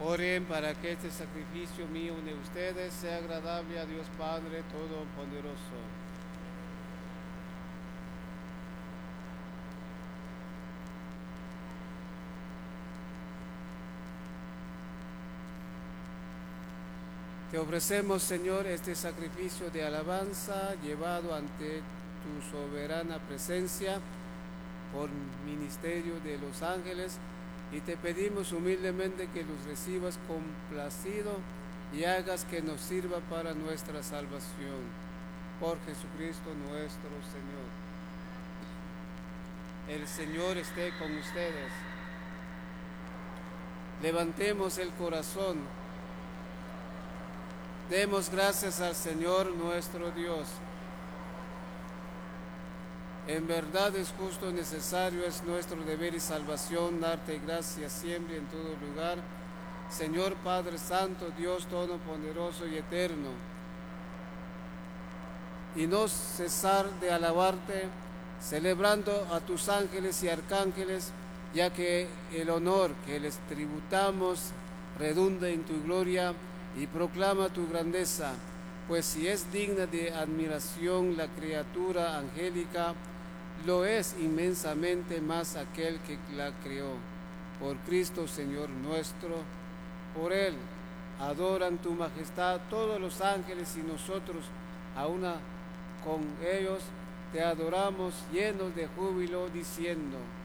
Oren para que este sacrificio mío de ustedes sea agradable a Dios Padre Todopoderoso. Te ofrecemos, Señor, este sacrificio de alabanza llevado ante tu soberana presencia por ministerio de los ángeles, y te pedimos humildemente que los recibas complacido y hagas que nos sirva para nuestra salvación. Por Jesucristo nuestro Señor. El Señor esté con ustedes. Levantemos el corazón. Demos gracias al Señor nuestro Dios. En verdad es justo y necesario, es nuestro deber y salvación darte gracias siempre en todo lugar, Señor Padre Santo, Dios Todopoderoso y Eterno, y no cesar de alabarte, celebrando a tus ángeles y arcángeles, ya que el honor que les tributamos redunda en tu gloria y proclama tu grandeza, pues si es digna de admiración la criatura angélica, lo es inmensamente más aquel que la creó. Por Cristo Señor nuestro, por Él adoran tu majestad todos los ángeles, y nosotros a una con ellos te adoramos llenos de júbilo, diciendo: